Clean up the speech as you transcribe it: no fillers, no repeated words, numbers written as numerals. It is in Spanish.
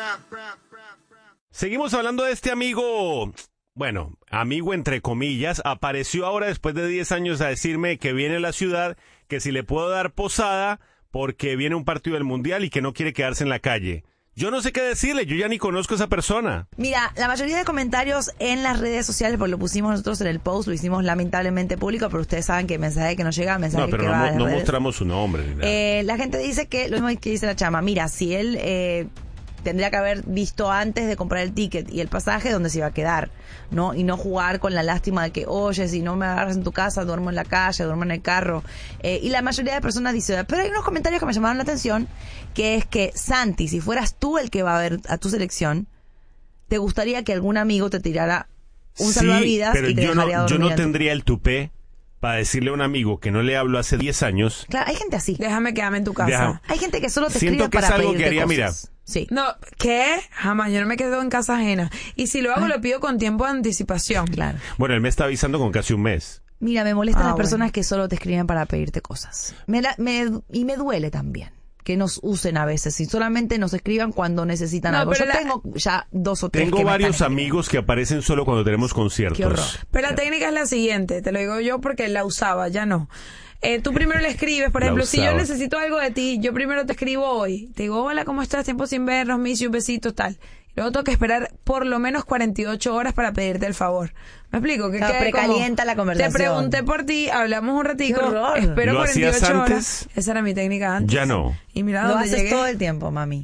Seguimos hablando de este amigo, bueno, amigo entre comillas, apareció ahora después de 10 años a decirme que viene a la ciudad, que si le puedo dar posada porque viene un partido del Mundial y que no quiere quedarse en la calle. Yo no sé qué decirle, yo ya ni conozco a esa persona. Mira, la mayoría de comentarios en las redes sociales, porque lo pusimos nosotros en el post, lo hicimos lamentablemente público, pero ustedes saben que mensaje que nos llega, mensaje no, pero que va a las no redes. mostramos su nombre. Ni nada. La gente dice que, lo mismo que dice la chama, mira, si él tendría que haber visto antes de comprar el ticket y el pasaje dónde se iba a quedar, ¿no? Y no jugar con la lástima de que, oye, si no me agarras en tu casa, duermo en la calle, duermo en el carro. Y la mayoría de personas dicen, pero hay unos comentarios que me llamaron la atención, que es que, Santi, si fueras tú el que va a ver a tu selección, ¿te gustaría que algún amigo te tirara un salvavidas pero y te dejaría dormir? Yo no tendría el tupé para decirle a un amigo que no le hablo hace 10 años. Claro, hay gente así. Déjame quedarme en tu casa. Hay gente que solo te Siento escribe que para es algo pedirte que haría, cosas. mira. Sí. No, ¿qué? Jamás, yo no me quedo en casa ajena. Y si lo hago, lo pido con tiempo de anticipación. Claro. Bueno, él me está avisando con casi un mes. Mira, me molestan las bueno. personas que solo te escriben para pedirte cosas. Y me duele también que nos usen a veces y solamente nos escriban cuando necesitan algo. Yo tengo ya 2 o 3 Tengo que me varios están amigos que aparecen solo cuando tenemos conciertos. Qué horror. Pero la técnica es la siguiente, te lo digo yo porque la usaba, ya no. Tú primero le escribes, por ejemplo, si yo necesito algo de ti, yo primero te escribo hoy. Te digo, hola, ¿cómo estás? Tiempo sin vernos, miss you, un besito, tal. Luego tengo que esperar por lo menos 48 horas para pedirte el favor. ¿Me explico? Que precalienta la conversación. Te pregunté por ti, hablamos un ratico, Qué horror. espero ¿Lo 48 hacías horas. antes? Esa era mi técnica antes. Ya no. Y mira Lo dónde haces llegué. todo el tiempo, mami.